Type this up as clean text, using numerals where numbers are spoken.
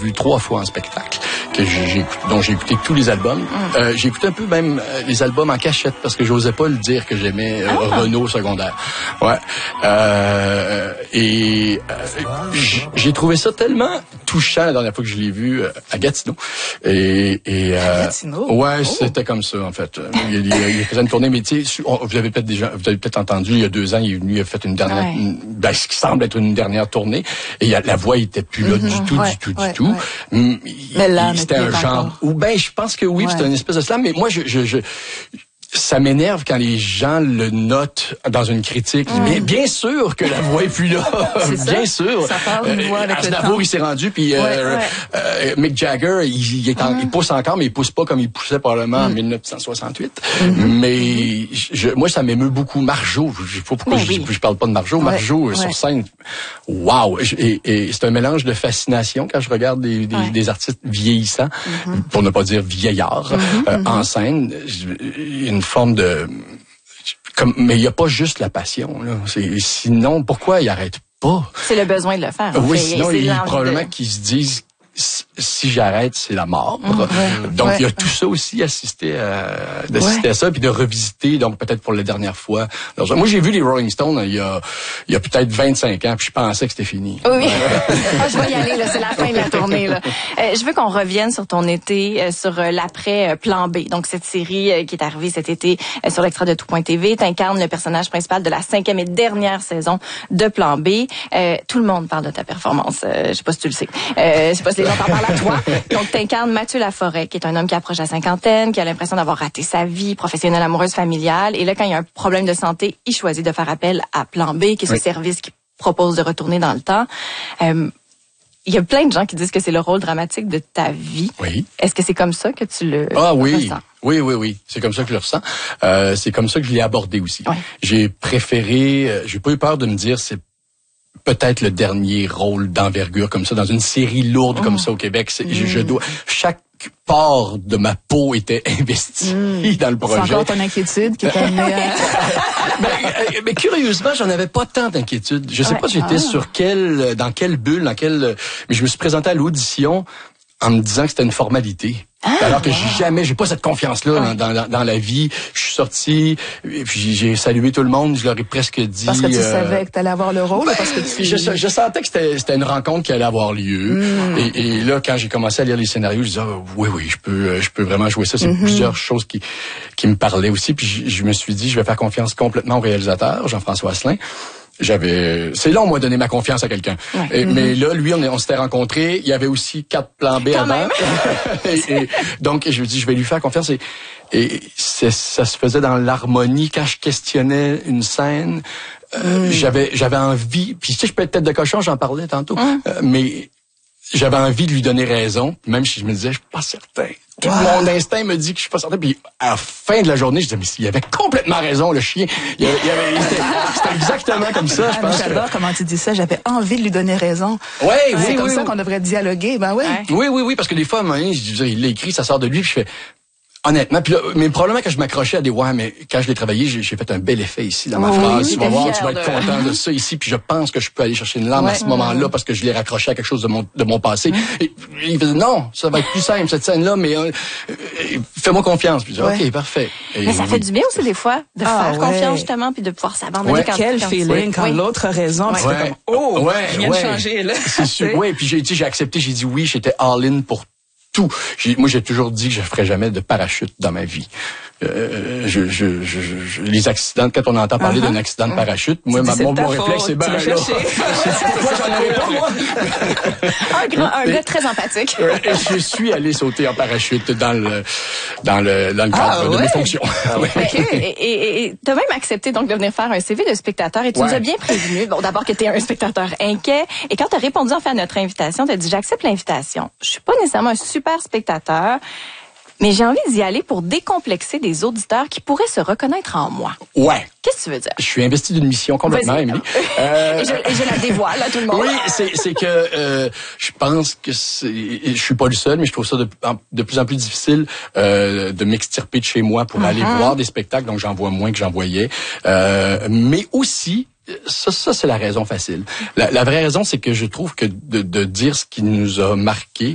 vu 3 fois en spectacle, dont j'ai écouté tous les albums. J'ai écouté un peu même les albums en cachette parce que j'osais pas le dire que j'aimais Renaud secondaire. Ouais. J'ai trouvé ça tellement touchant la dernière fois que je l'ai vu à Gatineau. Gatineau? Ouais, c'était comme ça en fait. Il faisait une tournée, mais tu sais, vous avez peut-être entendu, il y a 2 ans, il est venu, il a fait une dernière, ce qui semble être une dernière tournée, et la voix était plus là du tout. Mais là, c'était un genre. Ou je pense que oui, c'était une espèce de slam, mais moi ça m'énerve quand les gens le notent dans une critique. Bien sûr que la voix est plus là. Bien sûr. Ça parle une voix avec le temps. Il s'est rendu, puis Mick Jagger, il pousse encore, mais il pousse pas comme il poussait probablement en 1968. Mais moi, ça m'émeut beaucoup. Marjo, je sais pas pourquoi je parle pas de Marjo. Marjo, sur scène, wow! Et c'est un mélange de fascination quand je regarde des artistes vieillissants, pour ne pas dire vieillards, en scène. Une forme de... mais il n'y a pas juste la passion. Là. Sinon, pourquoi ils n'arrêtent pas? C'est le besoin de le faire. Oui, sinon, il y a probablement qu'ils se disent... Si j'arrête, c'est la mort. Donc, il y a tout ça aussi, d'assister à ça, puis de revisiter, donc peut-être pour la dernière fois. Alors, moi, j'ai vu les Rolling Stones il y a peut-être 25 ans, puis je pensais que c'était fini. Oui. Je vais y aller, là, c'est la fin de la tournée. Là. Je veux qu'on revienne sur ton été, sur l'après Plan B. Donc, cette série qui est arrivée cet été sur l'extra de tout.tv. T'incarnes le personnage principal de la 5e et dernière saison de Plan B. Tout le monde parle de ta performance. Je sais pas si tu le sais. Je sais pas si les gens t'en parlent à toi. Donc, t'incarnes Mathieu Laforêt, qui est un homme qui approche la cinquantaine, qui a l'impression d'avoir raté sa vie professionnelle, amoureuse, familiale. Et là, quand il y a un problème de santé, il choisit de faire appel à Plan B, qui est ce service qui propose de retourner dans le temps. Il y a plein de gens qui disent que c'est le rôle dramatique de ta vie. Oui. Est-ce que c'est comme ça que tu le ressens? Oui. C'est comme ça que je le ressens. C'est comme ça que je l'ai abordé aussi. Oui. J'ai préféré... j'ai pas eu peur de me dire c'est peut-être le dernier rôle d'envergure comme ça dans une série lourde comme ça au Québec. Je dois... Chaque part de ma peau était investie dans le projet. C'est encore ton inquiétude qui t'a amené à... mais curieusement, j'en avais pas tant d'inquiétude. Je sais pas j'étais dans quelle bulle, mais je me suis présenté à l'audition en me disant que c'était une formalité. Alors que j'ai pas cette confiance-là dans la vie. Je suis sorti, puis j'ai salué tout le monde, je leur ai presque dit... Parce que tu savais que t'allais avoir le rôle, parce que je sentais que c'était une rencontre qui allait avoir lieu. Et là, quand j'ai commencé à lire les scénarios, je disais, oui, je peux vraiment jouer ça. C'est plusieurs choses qui me parlaient aussi. Puis je me suis dit, je vais faire confiance complètement au réalisateur, Jean-François Asselin. C'est long, moi, donner ma confiance à quelqu'un. Mais là, lui, on s'était rencontrés. Il y avait aussi 4 plans B avant. et donc, je me dis, je vais lui faire confiance. Et ça se faisait dans l'harmonie. Quand je questionnais une scène, j'avais envie. Puis, tu sais, je peux être tête de cochon, j'en parlais tantôt. Mais j'avais envie de lui donner raison. Même si je me disais, je suis pas certain. Tout mon instinct me dit que je suis pas certain. Puis à la fin de la journée, je disais, mais il avait complètement raison, le chien. C'était exactement comme ça, je pense. J'adore comment tu dis ça. J'avais envie de lui donner raison. C'est comme ça qu'on devrait dialoguer. Oui, parce que des fois, il l'a écrit, ça sort de lui, puis je fais... Honnêtement, puis là, mais probablement que je m'accrochais à des mais quand je l'ai travaillé, j'ai fait un bel effet ici dans ma phrase. Tu vas voir, tu vas être content de ça ici, puis je pense que je peux aller chercher une larme à ce moment-là parce que je l'ai raccroché à quelque chose de mon passé. Et il faisait non, ça va être plus simple cette scène-là, mais fais-moi confiance. Puis je dis OK, parfait. Mais ça fait du bien aussi des fois de faire confiance justement, puis de pouvoir s'abandonner quand quel feeling quand l'autre a raison, puis c'était comme je viens de changer là. C'est sûr. Ouais, puis j'ai accepté, j'ai dit oui, j'étais all-in pour tout. Moi, j'ai toujours dit que je ferais jamais de parachute dans ma vie. Les accidents, quand on entend parler d'un accident de parachute, moi, mon réflexe, c'est ben là. Moi, j'en aurais pas, moi. Un gars très empathique. Je suis allé sauter en parachute dans le cadre de mes fonctions. Et t'as même accepté donc de venir faire un CV de spectateur et tu nous as bien prévenu. Bon, d'abord que t'es un spectateur inquiet. Et quand t'as répondu en fait à notre invitation, t'as dit j'accepte l'invitation. Je suis pas nécessairement un super spectateur. Mais j'ai envie d'y aller pour décomplexer des auditeurs qui pourraient se reconnaître en moi. Ouais. Qu'est-ce que tu veux dire? Je suis investi d'une mission complètement, Émilie. Et je la dévoile à tout le monde. Oui, c'est que je pense que je suis pas le seul, mais je trouve ça de plus en plus difficile de m'extirper de chez moi pour aller voir des spectacles, donc j'en vois moins que j'en voyais. Mais aussi, ça c'est la raison facile. La vraie raison, c'est que je trouve que de dire ce qui nous a marqué,